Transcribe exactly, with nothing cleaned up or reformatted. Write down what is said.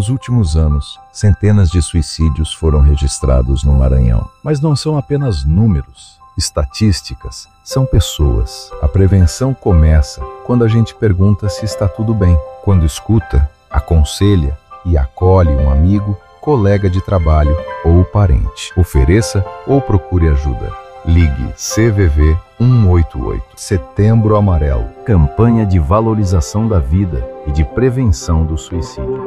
Nos últimos anos, centenas de suicídios foram registrados no Maranhão. Mas não são apenas números, estatísticas, são pessoas. A prevenção começa quando a gente pergunta se está tudo bem, quando escuta, aconselha e acolhe um amigo, colega de trabalho ou parente. Ofereça ou procure ajuda. Ligue C V V um oito oito. Setembro Amarelo. Campanha de valorização da vida e de prevenção do suicídio.